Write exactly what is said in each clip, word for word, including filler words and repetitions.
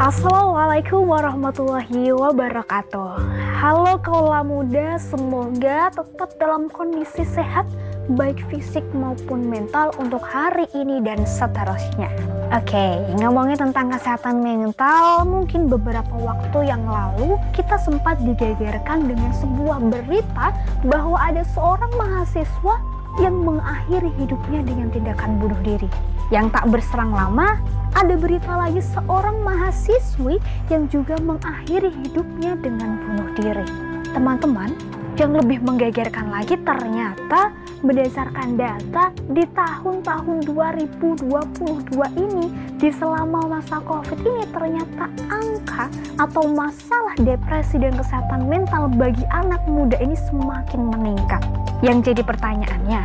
Assalamualaikum warahmatullahi wabarakatuh. Halo kaula muda, semoga tetap dalam kondisi sehat baik fisik maupun mental untuk hari ini dan seterusnya. Oke, ngomongin tentang kesehatan mental, mungkin beberapa waktu yang lalu kita sempat digegerkan dengan sebuah berita bahwa ada seorang mahasiswa yang mengakhiri hidupnya dengan tindakan bunuh diri. Yang tak berserang lama, ada berita lagi seorang mahasiswi yang juga mengakhiri hidupnya dengan bunuh diri. Teman-teman, yang lebih menggegerkan lagi ternyata berdasarkan data di tahun-tahun dua ribu dua puluh dua ini, di selama masa COVID ini ternyata angka atau masalah depresi dan kesehatan mental bagi anak muda ini semakin meningkat. Yang jadi pertanyaannya,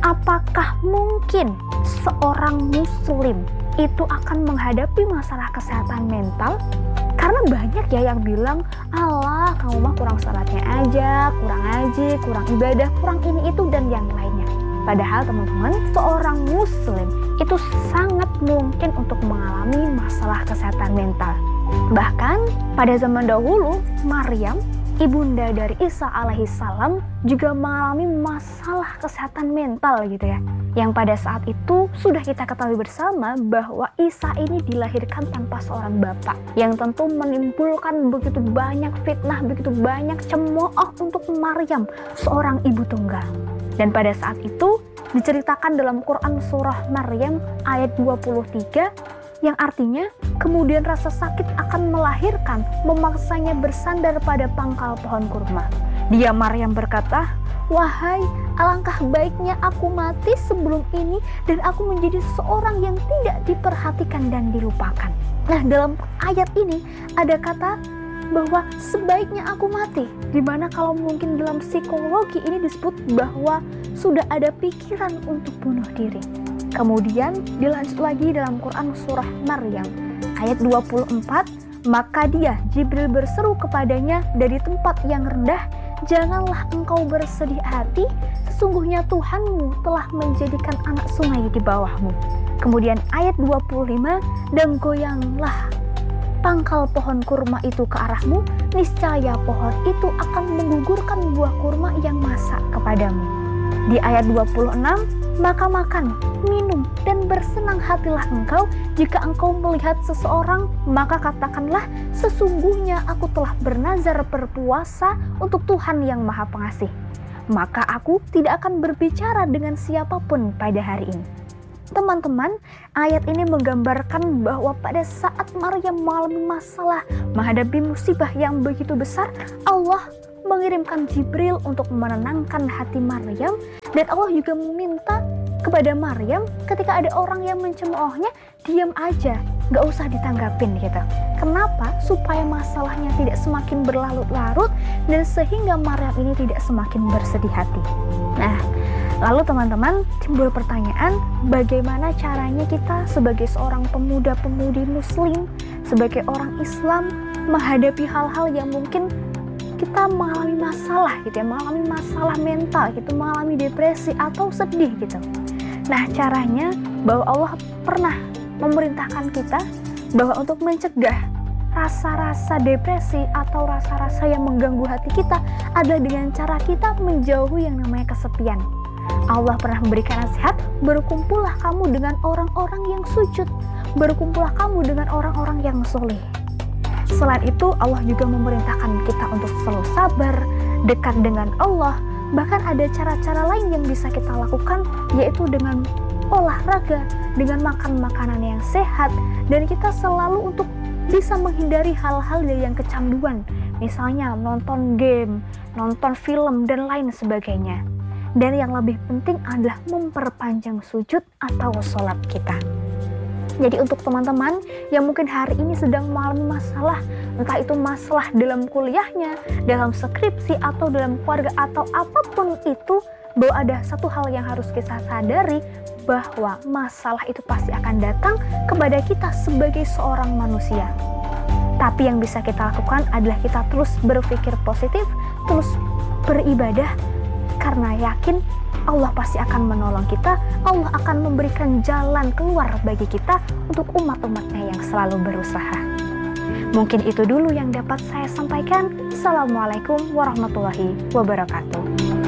apakah mungkin seorang muslim itu akan menghadapi masalah kesehatan mental? Karena banyak ya yang bilang, alah kamu mah kurang salatnya aja, kurang ngaji, kurang ibadah, kurang ini itu dan yang lainnya. Padahal teman-teman, seorang muslim itu sangat mungkin untuk mengalami masalah kesehatan mental. Bahkan pada zaman dahulu, Maryam, ibunda dari Isa alaihissalam, juga mengalami masalah kesehatan mental gitu ya. Yang pada saat itu sudah kita ketahui bersama bahwa Isa ini dilahirkan tanpa seorang bapak, yang tentu menimbulkan begitu banyak fitnah, begitu banyak cemooh untuk Maryam, seorang ibu tunggal. Dan pada saat itu diceritakan dalam Quran surah Maryam ayat dua puluh tiga, yang artinya kemudian rasa sakit akan melahirkan, memaksanya bersandar pada pangkal pohon kurma. Dia Maryam berkata, wahai, alangkah baiknya aku mati sebelum ini dan aku menjadi seorang yang tidak diperhatikan dan dilupakan. Nah, dalam ayat ini ada kata bahwa sebaiknya aku mati, dimana kalau mungkin dalam psikologi ini disebut bahwa sudah ada pikiran untuk bunuh diri. Kemudian dilanjut lagi dalam Quran surah Maryam ayat dua puluh empat, maka dia Jibril berseru kepadanya dari tempat yang rendah, janganlah engkau bersedih hati, sesungguhnya Tuhanmu telah menjadikan anak sungai di bawahmu. Kemudian ayat dua puluh lima, dan goyanglah pangkal pohon kurma itu ke arahmu, niscaya pohon itu akan menggugurkan buah kurma yang masak kepadamu. Di ayat dua puluh enam, maka makan, minum, dan bersenang hatilah engkau jika engkau melihat seseorang, maka katakanlah, sesungguhnya aku telah bernazar berpuasa untuk Tuhan yang Maha Pengasih. Maka aku tidak akan berbicara dengan siapapun pada hari ini. Teman-teman, ayat ini menggambarkan bahwa pada saat Maryam mengalami masalah, menghadapi musibah yang begitu besar, Allah mengirimkan Jibril untuk menenangkan hati Maryam, dan Allah juga meminta kepada Maryam ketika ada orang yang mencemoohnya, diam aja, gak usah ditanggapin gitu. Kenapa? Supaya masalahnya tidak semakin berlarut-larut dan sehingga Maryam ini tidak semakin bersedih hati. Nah, lalu teman-teman, timbul pertanyaan, bagaimana caranya kita sebagai seorang pemuda-pemudi muslim, sebagai orang Islam menghadapi hal-hal yang mungkin kita mengalami masalah gitu ya, mengalami masalah mental gitu, mengalami depresi atau sedih gitu. Nah, caranya bahwa Allah pernah memerintahkan kita bahwa untuk mencegah rasa-rasa depresi atau rasa-rasa yang mengganggu hati kita adalah dengan cara kita menjauhi yang namanya kesepian. Allah pernah memberikan nasihat, berkumpullah kamu dengan orang-orang yang sujud, berkumpullah kamu dengan orang-orang yang soleh. Selain itu, Allah juga memerintahkan kita untuk selalu sabar, dekat dengan Allah. Bahkan ada cara-cara lain yang bisa kita lakukan, yaitu dengan olahraga, dengan makan makanan yang sehat, dan kita selalu untuk bisa menghindari hal-hal yang kecanduan, misalnya nonton game, nonton film, dan lain sebagainya. Dan yang lebih penting adalah memperpanjang sujud atau sholat kita. Jadi untuk teman-teman yang mungkin hari ini sedang mengalami masalah, entah itu masalah dalam kuliahnya, dalam skripsi, atau dalam keluarga, atau apapun itu, bahwa ada satu hal yang harus kita sadari, bahwa masalah itu pasti akan datang kepada kita sebagai seorang manusia. Tapi yang bisa kita lakukan adalah kita terus berpikir positif, terus beribadah, karena yakin Allah pasti akan menolong kita, Allah akan memberikan jalan keluar bagi kita untuk umat-umatnya yang selalu berusaha. Mungkin itu dulu yang dapat saya sampaikan. Assalamualaikum warahmatullahi wabarakatuh.